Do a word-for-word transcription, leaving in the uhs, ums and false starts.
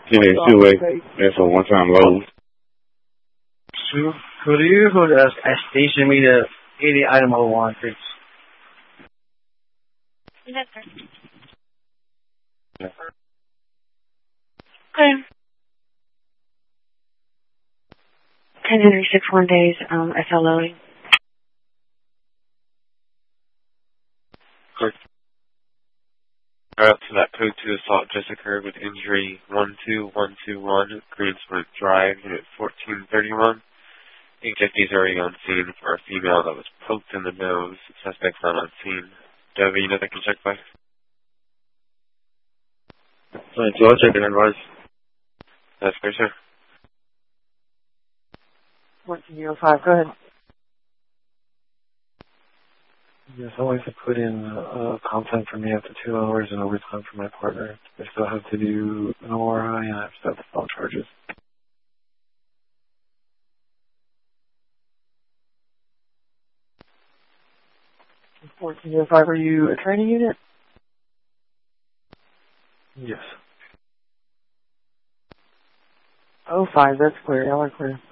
Yeah, two-way. That's a one-time load. So, could you hold us at station meter eighty item oh one, please? Yes, sir. Yeah. Okay. ten Henry six one days, um, S L loading. Correct. Up to that code two assault just occurred with injury one two one two one, Greensmith Drive, unit fourteen thirty-one. H F D's already on scene for a female that was poked in the nose. Suspect's not on scene. Do you have a unit that can check by? Right, so I'll check it in, advice. That's fair, sir. fourteen oh five, go ahead. Yes, I always have put in uh, comp time for me after two hours and overtime for my partner. I still have to do an O R I and I still have to file charges. fourteen oh five, are you a training unit? Yes. oh five, that's clear. Y'all are clear.